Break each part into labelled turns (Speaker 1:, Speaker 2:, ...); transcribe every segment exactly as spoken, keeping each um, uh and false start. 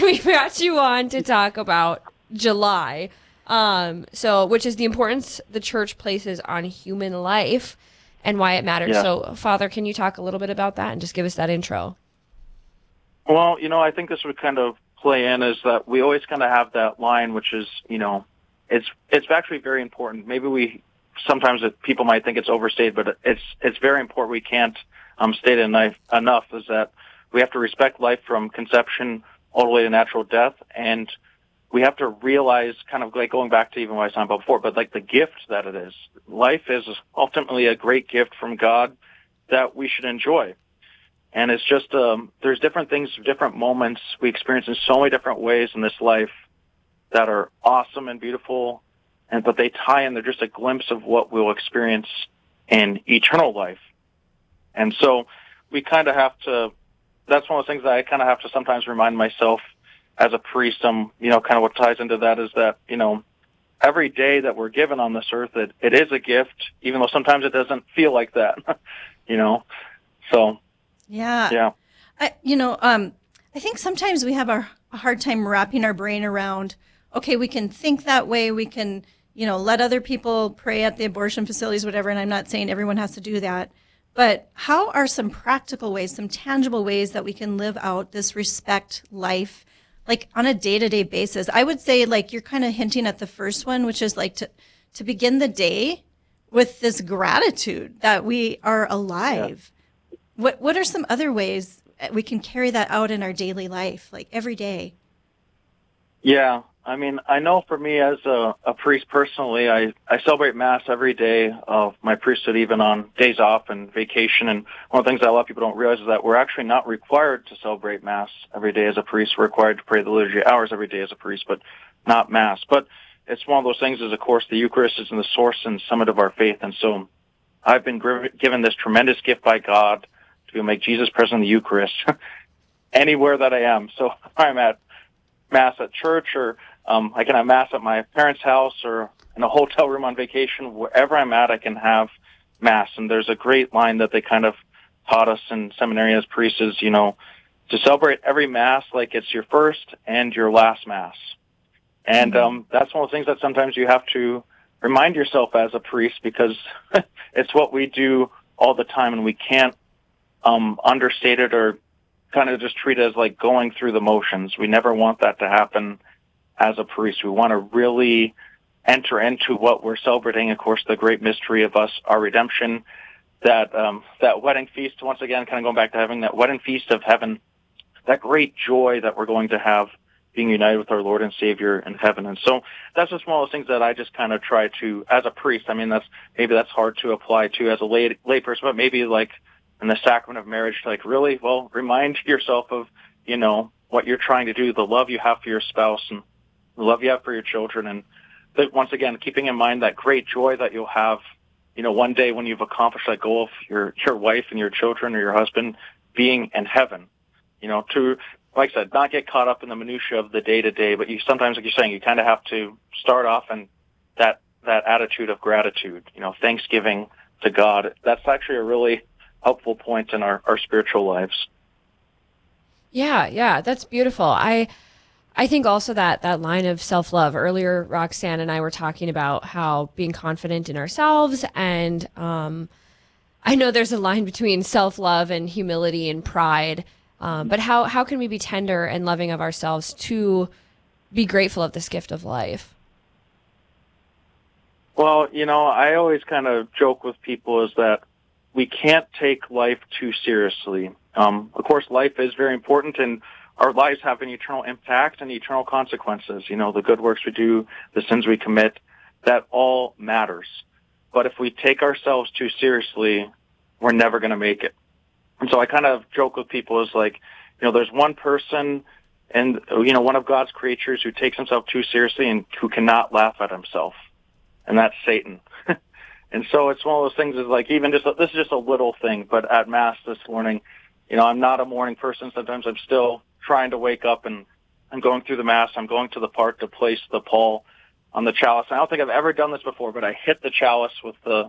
Speaker 1: we brought you on to talk about July, um, so which is the importance the church places on human life and why it matters.
Speaker 2: Yeah.
Speaker 1: So, Father, can you talk a little bit about that and just give us that intro?
Speaker 2: Well, you know, I think this would kind of play in is that we always kind of have that line, which is, you know, it's it's actually very important. Maybe we sometimes it, people might think it's overstated, but it's it's very important. We can't um, state it enough, enough is that we have to respect life from conception all the way to natural death, and we have to realize, kind of like going back to even what I was talking about before, but like the gift that it is. Life is ultimately a great gift from God that we should enjoy. And it's just, um, there's different things, different moments we experience in so many different ways in this life that are awesome and beautiful, and but they tie in, they're just a glimpse of what we'll experience in eternal life. And so we kind of have to, that's one of the things that I kind of have to sometimes remind myself as a priest. Um, you know, kind of what ties into that is that, you know, every day that we're given on this earth, it, it is a gift, even though sometimes it doesn't feel like that, you know, so.
Speaker 3: Yeah.
Speaker 2: Yeah.
Speaker 3: I, you know, um, I think sometimes we have a, a hard time wrapping our brain around, okay, we can think that way. We can, you know, let other people pray at the abortion facilities, whatever. And I'm not saying everyone has to do that. But how are some practical ways, some tangible ways that we can live out this respect life, like on a day-to-day basis? I would say, like, you're kind of hinting at the first one, which is like to, to begin the day with this gratitude that we are alive. Yeah. What what are some other ways we can carry that out in our daily life, like every day?
Speaker 2: Yeah, I mean, I know for me as a, a priest personally, I, I celebrate Mass every day of my priesthood, even on days off and vacation. And one of the things that a lot of people don't realize is that we're actually not required to celebrate Mass every day as a priest. We're required to pray the liturgy hours every day as a priest, but not Mass. But it's one of those things is, of course, the Eucharist is in the source and summit of our faith. And so I've been given this tremendous gift by God to make Jesus present in the Eucharist anywhere that I am. So if I'm at Mass at church, or um, I can have Mass at my parents' house, or in a hotel room on vacation, wherever I'm at, I can have Mass. And there's a great line that they kind of taught us in seminary as priests is, you know, to celebrate every Mass like it's your first and your last Mass. And mm-hmm. um, that's one of the things that sometimes you have to remind yourself as a priest, because it's what we do all the time, and we can't Um, understated or kind of just treat it as like going through the motions. We never want that to happen as a priest. We want to really enter into what we're celebrating, of course, the great mystery of us, our redemption, that um, that wedding feast, once again, kind of going back to having that wedding feast of heaven, that great joy that we're going to have being united with our Lord and Savior in heaven. And so that's just one of those things that I just kind of try to, as a priest, I mean, that's maybe that's hard to apply to as a lay, lay person, but maybe like in the sacrament of marriage, like really, well, remind yourself of, you know, what you're trying to do, the love you have for your spouse and the love you have for your children. And that, once again, keeping in mind that great joy that you'll have, you know, one day when you've accomplished that goal of your, your wife and your children or your husband being in heaven, you know, to, like I said, not get caught up in the minutia of the day to day, but you sometimes, like you're saying, you kind of have to start off in that, that attitude of gratitude, you know, thanksgiving to God. That's actually a really helpful point in our, our spiritual lives.
Speaker 1: Yeah, yeah, that's beautiful. I I think also that that line of self-love, earlier Roxanne and I were talking about how being confident in ourselves, and um, I know there's a line between self-love and humility and pride, um, but how, how can we be tender and loving of ourselves to be grateful of this gift of life?
Speaker 2: Well, you know, I always kind of joke with people is that we can't take life too seriously. Um, of course, life is very important, and our lives have an eternal impact and eternal consequences. You know, the good works we do, the sins we commit, that all matters. But if we take ourselves too seriously, we're never going to make it. And so I kind of joke with people is like, you know, there's one person and, you know, one of God's creatures who takes himself too seriously and who cannot laugh at himself, and that's Satan. And so it's one of those things is like, even just, this is just a little thing, but at Mass this morning, you know, I'm not a morning person. Sometimes I'm still trying to wake up, and I'm going through the Mass. I'm going to the part to place the pall on the chalice. I don't think I've ever done this before, but I hit the chalice with the,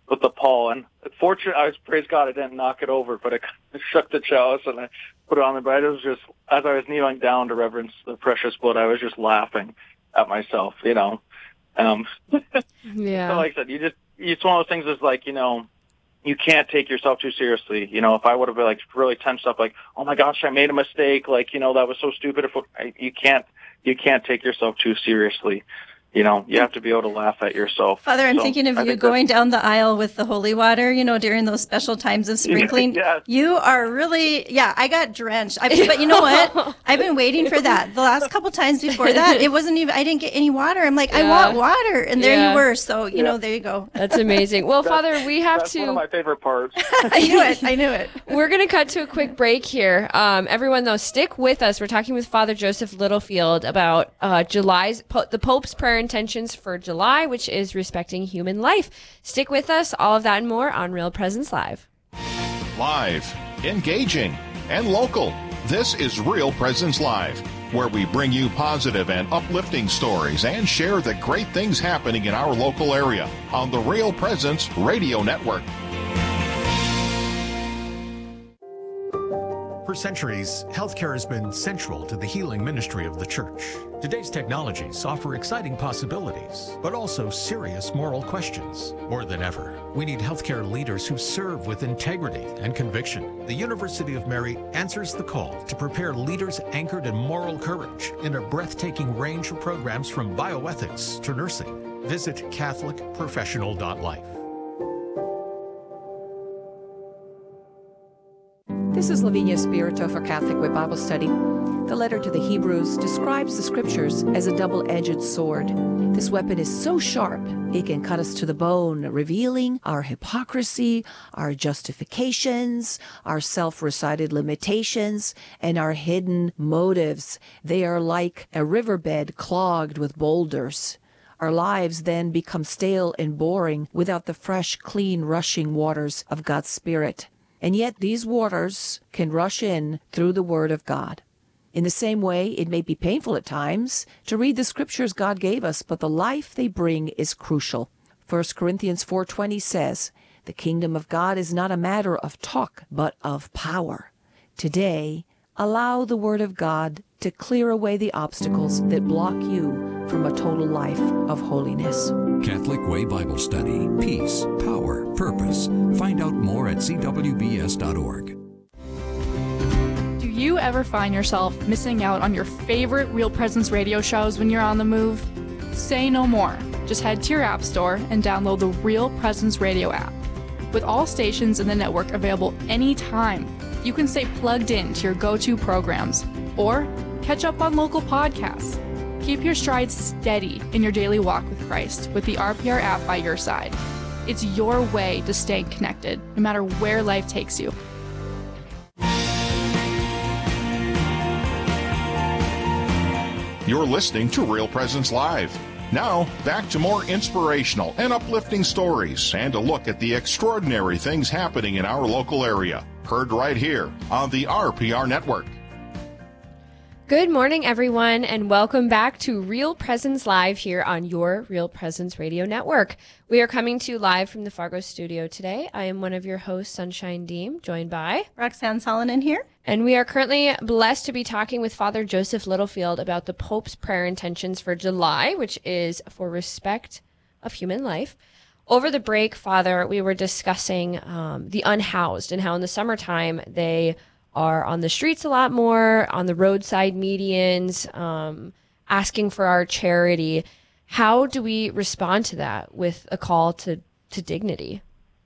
Speaker 2: with the pole. And fortunately, I was, praise God, I didn't knock it over, but I shook the chalice and I put it on the bread. It was just, as I was kneeling down to reverence the precious blood, I was just laughing at myself, you know. Um,
Speaker 1: yeah.
Speaker 2: So like I said, you just, it's one of those things is like, you know, you can't take yourself too seriously. You know, if I would have been like really tensed up, like, oh my gosh, I made a mistake. Like, you know, that was so stupid. If I, you can't, you can't take yourself too seriously. You know, you have to be able to laugh at yourself.
Speaker 3: Father, I'm
Speaker 2: so
Speaker 3: thinking of
Speaker 2: I
Speaker 3: you going down the aisle with the holy water, you know, during those special times of sprinkling.
Speaker 2: Yeah.
Speaker 3: You are really, yeah, I got drenched. I, but you know what? I've been waiting for that. The last couple times before that, it wasn't even, I didn't get any water. I'm like, yeah. I want water. And there yeah. you were. So, you yeah. know, there you go.
Speaker 1: That's amazing. Well, that's, Father, we have
Speaker 2: that's
Speaker 1: to.
Speaker 2: That's one of my favorite parts.
Speaker 3: I knew it. I knew it.
Speaker 1: We're going to cut to a quick break here. Um, everyone, though, stick with us. We're talking with Father Joseph Littlefield about uh, July's, po- the Pope's prayer intentions for July, which is respecting human life. Stick with us. All of that and more on Real Presence Live.
Speaker 4: Live, engaging, and local. This is Real Presence Live, where we bring you positive and uplifting stories and share the great things happening in our local area on the Real Presence Radio Network.
Speaker 5: For centuries, healthcare has been central to the healing ministry of the Church. Today's technologies offer exciting possibilities, but also serious moral questions. More than ever, we need healthcare leaders who serve with integrity and conviction. The University of Mary answers the call to prepare leaders anchored in moral courage in a breathtaking range of programs from bioethics to nursing. Visit Catholic Professional dot life.
Speaker 6: This is Lavinia Spirito for Catholic Way Bible Study. The letter to the Hebrews describes the Scriptures as a double-edged sword. This weapon is so sharp, it can cut us to the bone, revealing our hypocrisy, our justifications, our self-recited limitations, and our hidden motives. They are like a riverbed clogged with boulders. Our lives then become stale and boring without the fresh, clean, rushing waters of God's Spirit. And yet these waters can rush in through the Word of God. In the same way, it may be painful at times to read the Scriptures God gave us, but the life they bring is crucial. First Corinthians four twenty says, "The kingdom of God is not a matter of talk, but of power." Today, allow the Word of God to clear away the obstacles that block you from a total life of holiness.
Speaker 7: Catholic Way Bible Study. Peace, power, purpose. Find out more at c w b s dot org.
Speaker 8: Do you ever find yourself missing out on your favorite Real Presence radio shows when you're on the move? Say no more. Just head to your app store and download the Real Presence Radio app. With all stations in the network available anytime, you can stay plugged in to your go-to programs or catch up on local podcasts. Keep your stride steady in your daily walk with Christ with the R P R app by your side. It's your way to stay connected, no matter where life takes you.
Speaker 4: You're listening to Real Presence Live. Now, back to more inspirational and uplifting stories and a look at the extraordinary things happening in our local area. Heard right here on the R P R Network.
Speaker 1: Good morning, everyone, and welcome back to Real Presence Live here on your Real Presence Radio Network. We are coming to you live from the Fargo studio today. I am one of your hosts, Sunshine Deem, joined by
Speaker 3: Roxanne Solonen here.
Speaker 1: And we are currently blessed to be talking with Father Joseph Littlefield about the Pope's prayer intentions for July, which is for respect of human life. Over the break, Father, we were discussing um, the unhoused and how in the summertime they are on the streets a lot more, on the roadside medians, um, asking for our charity. How do we respond to that with a call to, to dignity?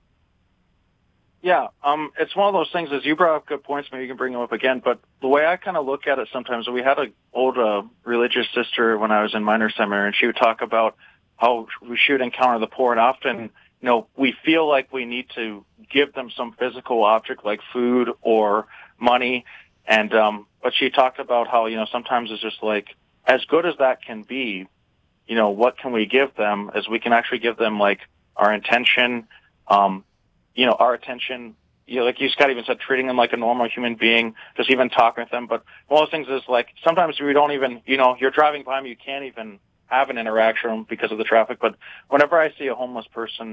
Speaker 2: Yeah, um, it's one of those things, as you brought up good points, maybe you can bring them up again, but the way I kind of look at it sometimes, we had an old uh, religious sister when I was in minor seminary, and she would talk about how we should encounter the poor, and often, you know, we feel like we need to give them some physical object like food or money, and um, but she talked about how, you know, sometimes it's just like, as good as that can be, you know, what can we give them, as we can actually give them, like, our intention, um, you know, our attention, you know, like you, Scott, even said, treating them like a normal human being, just even talking with them. But one of those things is, like, sometimes we don't even, you know, you're driving by them, you can't even have an interaction because of the traffic. But whenever I see a homeless person,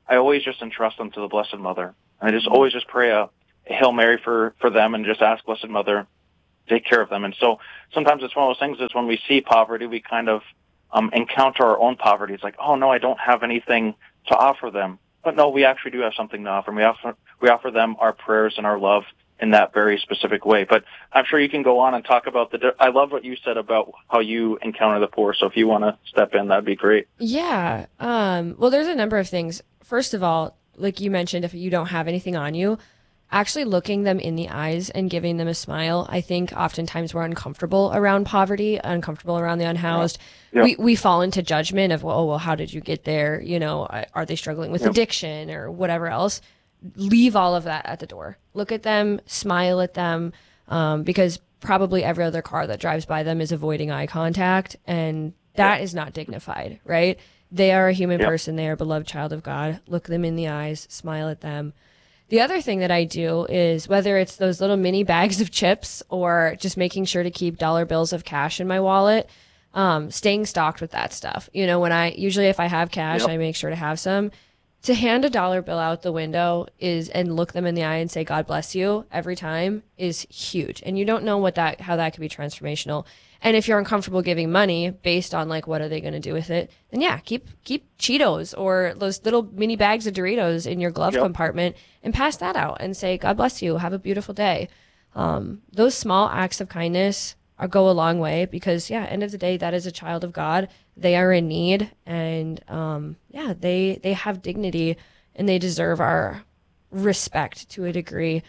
Speaker 2: I always just entrust them to the Blessed Mother. I just always just pray a, a Hail Mary for, for them and just ask Blessed Mother to take care of them. And so sometimes it's one of those things is when we see poverty, we kind of um, encounter our own poverty. It's like, oh, no, I don't have anything to offer them. But no, we actually do have something to offer. And we offer, we offer them our prayers and our love in that very specific way. But I'm sure you can go on and talk about the, I love what you said about how you encounter the poor. So if you want to step in, that'd be great.
Speaker 1: Yeah. Um, well, there's a number of things. First of all, like you mentioned, if you don't have anything on you, actually looking them in the eyes and giving them a smile. I think oftentimes we're uncomfortable around poverty, uncomfortable around the unhoused.
Speaker 2: Yeah.
Speaker 1: We we fall into judgment of, well, oh, well, how did you get there? You know, are they struggling with
Speaker 2: yeah.
Speaker 1: addiction or whatever else? Leave all of that at the door. Look at them, smile at them, um, because probably every other car that drives by them is avoiding eye contact, and that yeah. is not dignified, right? They are a human yeah. person. They are a beloved child of God. Look them in the eyes, smile at them. The other thing that I do is, whether it's those little mini bags of chips or just making sure to keep dollar bills of cash in my wallet, um, staying stocked with that stuff. You know, when I, usually if I have cash, yep. I make sure to have some. To hand a dollar bill out the window is, and look them in the eye and say, God bless you every time, is huge. And you don't know what that, how that could be transformational. And if you're uncomfortable giving money based on like, what are they going to do with it? Then yeah, keep, keep Cheetos or those little mini bags of Doritos in your glove yep. compartment and pass that out and say, God bless you. Have a beautiful day. Um, those small acts of kindness are, go a long way, because yeah, end of the day, that is a child of God. They are in need, and um, yeah, they, they have dignity and they deserve our respect to a degree.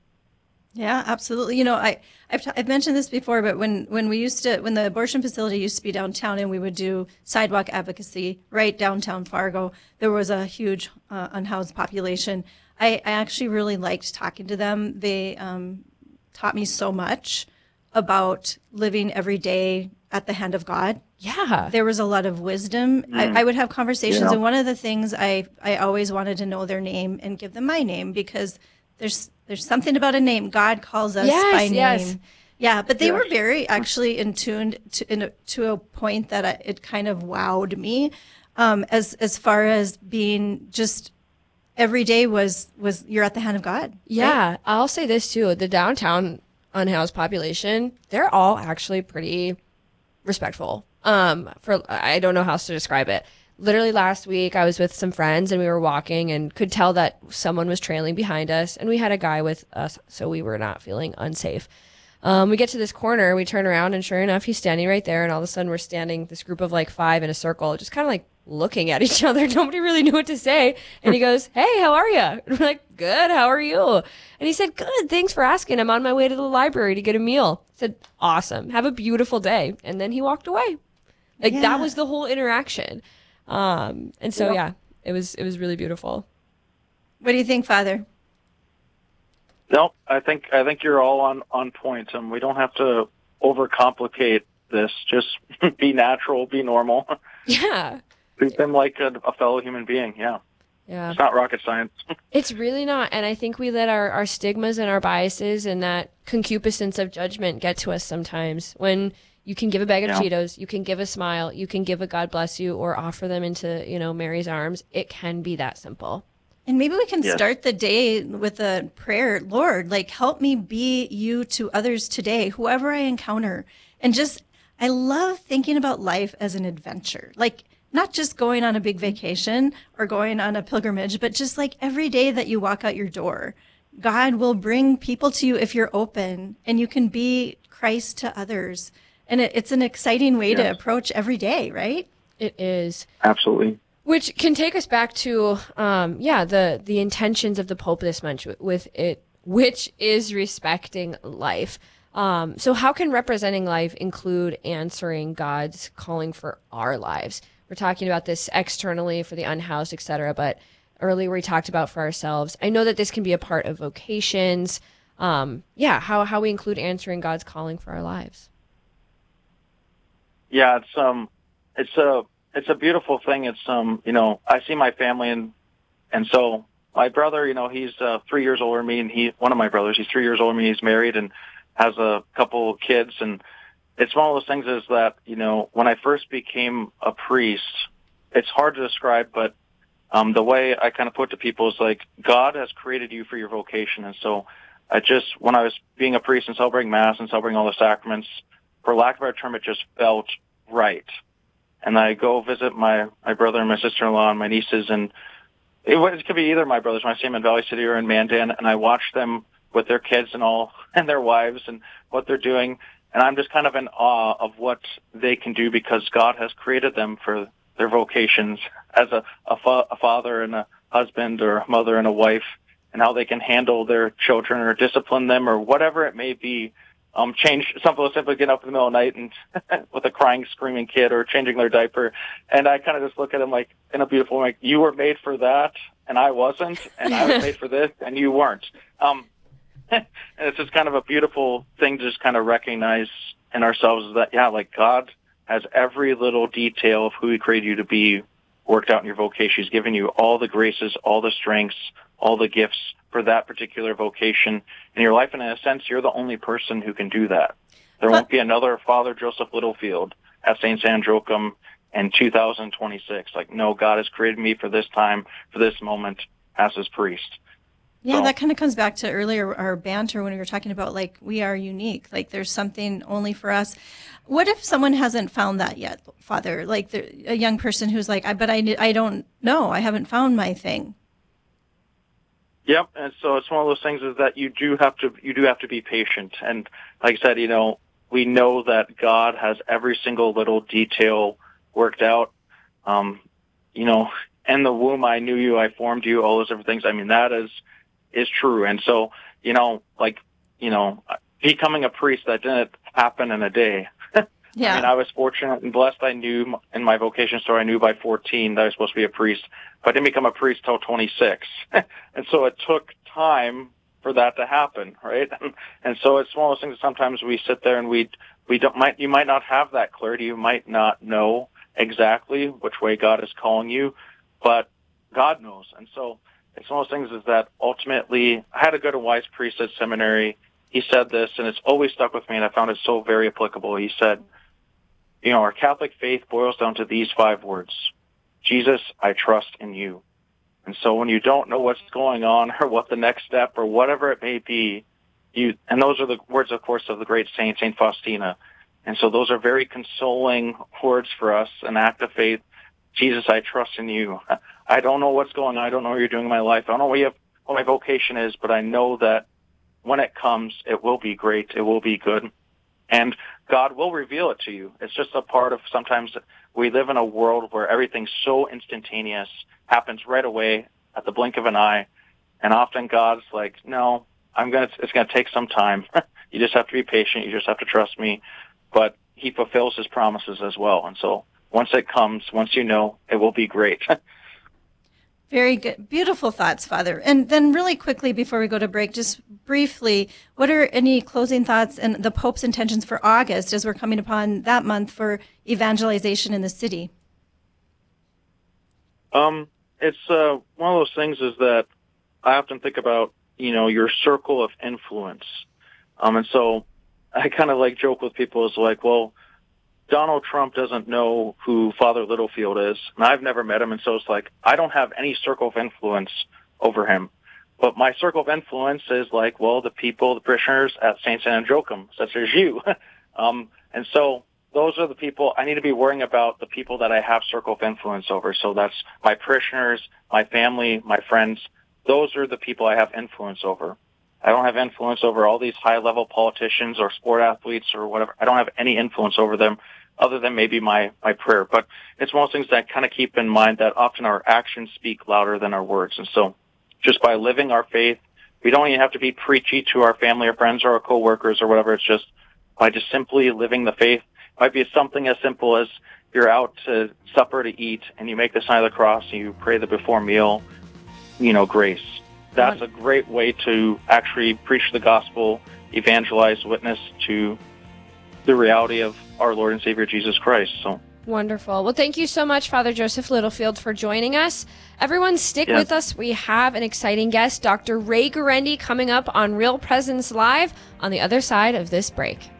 Speaker 3: Yeah, absolutely. You know, I, I've, t- I've mentioned this before, but when, when we used to, when the abortion facility used to be downtown and we would do sidewalk advocacy right downtown Fargo, there was a huge uh, unhoused population. I, I actually really liked talking to them. They um, taught me so much about living every day at the hand of God.
Speaker 1: Yeah.
Speaker 3: There was a lot of wisdom. Mm. I, I would have conversations, yeah. and one of the things I, I always wanted to know their name and give them my name, because there's there's something about a name. God calls us
Speaker 1: yes,
Speaker 3: by name.
Speaker 1: Yes.
Speaker 3: Yeah, but they
Speaker 2: yes.
Speaker 3: were very actually in tuned to, in a, to a point that I, it kind of wowed me, um, as as far as being just every day was was you're at the hand of God.
Speaker 1: Yeah,
Speaker 3: right?
Speaker 1: I'll say this too: the downtown unhoused population, they're all actually pretty respectful. Um, for I don't know how else to describe it. Literally last week, I was with some friends and we were walking and could tell that someone was trailing behind us, and we had a guy with us, so we were not feeling unsafe. Um, we get to this corner, we turn around, and sure enough, he's standing right there, and all of a sudden we're standing, this group of like five in a circle, just kind of like looking at each other. Nobody really knew what to say. And he goes, "Hey, how are you?" And we're like, "Good, how are you?" And he said, "Good, thanks for asking. I'm on my way to the library to get a meal." I said, "Awesome, have a beautiful day." And then he walked away. Like yeah. that was the whole interaction. Um, and so, yeah. yeah, it was, it was really beautiful.
Speaker 3: What do you think, Father?
Speaker 2: No, I think, I think you're all on, on point, and we don't have to overcomplicate this. Just be natural, be normal.
Speaker 1: Yeah.
Speaker 2: Treat them like a, a fellow human being. Yeah.
Speaker 1: Yeah.
Speaker 2: It's not rocket science.
Speaker 1: It's really not. And I think we let our, our stigmas and our biases and that concupiscence of judgment get to us sometimes. When you can give a bag of yeah. Cheetos, you can give a smile, you can give a God bless you, or offer them into, you know, Mary's arms. It can be that simple.
Speaker 3: And maybe we can
Speaker 2: yes.
Speaker 3: start the day with a prayer. Lord, like, help me be you to others today, whoever I encounter. And just, I love thinking about life as an adventure. Like, not just going on a big vacation or going on a pilgrimage, but just like every day that you walk out your door, God will bring people to you if you're open, and you can be Christ to others. And it, it's an exciting way yes. to approach every day, right?
Speaker 1: It is.
Speaker 2: Absolutely.
Speaker 1: Which can take us back to, um, yeah, the, the intentions of the Pope this month with it, which is respecting life. Um, so how can representing life include answering God's calling for our lives? We're talking about this externally for the unhoused, et cetera, but earlier we talked about for ourselves. I know that this can be a part of vocations. Um, yeah, how, how we include answering God's calling for our lives.
Speaker 2: Yeah, it's, um, it's a, it's a beautiful thing. It's, um, you know, I see my family, and, and so my brother, you know, he's, uh, three years older than me, and he, one of my brothers, he's three years older than me. He's married and has a couple kids. And it's one of those things is that, you know, when I first became a priest, it's hard to describe, but um, the way I kind of put to people is like, God has created you for your vocation. And so I just, when I was being a priest and celebrating Mass and celebrating all the sacraments, for lack of a better term, it just felt right. And I go visit my, my brother and my sister-in-law and my nieces, and it, it could be either of my brothers when I see them in Valley City or in Mandan, and I watch them with their kids and all, and their wives and what they're doing. And I'm just kind of in awe of what they can do because God has created them for their vocations as a, a, fa- a father and a husband or a mother and a wife, and how they can handle their children or discipline them or whatever it may be. Um, change something as simple as getting up in the middle of the night and with a crying, screaming kid or changing their diaper. And I kind of just look at them like in a beautiful way, like, you were made for that and I wasn't, and I was made for this and you weren't. Um, and it's just kind of a beautiful thing to just kind of recognize in ourselves that, yeah, like God has every little detail of who he created you to be worked out in your vocation. He's given you all the graces, all the strengths, all the gifts for that particular vocation in your life. And in a sense, you're the only person who can do that. There won't be another Father Joseph Littlefield at Saint Sandra Joachim in two thousand twenty-six. Like, no, God has created me for this time, for this moment as his priest.
Speaker 3: Yeah,
Speaker 2: so,
Speaker 3: that kind of comes back to earlier our banter when we were talking about, like, we are unique. Like, there's something only for us. What if someone hasn't found that yet, Father? Like, a young person who's like, I, but I, I don't know. I haven't found my thing.
Speaker 2: Yep, and so it's one of those things is that you do have to you do have to be patient. And like I said, you know, we know that God has every single little detail worked out. Um, you know, in the womb I knew you, I formed you, all those different things. I mean, that is is true. And so, you know, like, you know, becoming a priest, that didn't happen in a day.
Speaker 3: Yeah.
Speaker 2: I mean, I was fortunate and blessed. I knew in my vocation story, I knew by fourteen that I was supposed to be a priest, but I didn't become a priest till twenty-six. And so it took time for that to happen, right? And, and so it's one of those things that sometimes we sit there and we, we don't, might, you might not have that clarity. You might not know exactly which way God is calling you, but God knows. And so it's one of those things is that ultimately I had a good and wise priest at seminary. He said this, and it's always stuck with me, and I found it so very applicable. He said, you know, our Catholic faith boils down to these five words: Jesus, I trust in you. And so when you don't know what's going on or what the next step or whatever it may be, you, and those are the words, of course, of the great saint, Saint Faustina. And so those are very consoling words for us, an act of faith. Jesus, I trust in you. I don't know what's going on. I don't know what you're doing in my life. I don't know what, you have, what my vocation is, but I know that when it comes, it will be great. It will be good. And God will reveal it to you. It's just a part of, sometimes we live in a world where everything's so instantaneous, happens right away at the blink of an eye. And often God's like, no, I'm going to, it's going to take some time. You just have to be patient. You just have to trust me. But he fulfills his promises as well. And so once it comes, once you know, it will be great.
Speaker 3: Very good. Beautiful thoughts, Father. And then really quickly before we go to break, just briefly, what are any closing thoughts and the Pope's intentions for August as we're coming upon that month for evangelization in the city?
Speaker 2: Um, it's uh, one of those things is that I often think about, you know, your circle of influence. Um, and so I kind of like joke with people is like, well, Donald Trump doesn't know who Father Littlefield is, and I've never met him, and so it's like, I don't have any circle of influence over him. But my circle of influence is like, well, the people, the parishioners at Saint Sandra Joachim, such as you. um, and so those are the people I need to be worrying about, the people that I have circle of influence over. So that's my parishioners, my family, my friends. Those are the people I have influence over. I don't have influence over all these high-level politicians or sport athletes or whatever. I don't have any influence over them other than maybe my, my prayer. But it's one of those things that kind of keep in mind that often our actions speak louder than our words. And so just by living our faith, we don't even have to be preachy to our family or friends or our coworkers or whatever. It's just by just simply living the faith. It might be something as simple as you're out to supper to eat and you make the sign of the cross and you pray the before meal, you know, grace. That's a great way to actually preach the gospel, evangelize, witness to the reality of our Lord and Savior Jesus Christ. So
Speaker 1: wonderful. Well, thank you so much, Father Joseph Littlefield, for joining us. Everyone, stick
Speaker 2: yeah.
Speaker 1: with us. We have an exciting guest, Doctor Ray Guarendi, coming up on Real Presence Live on the other side of this break.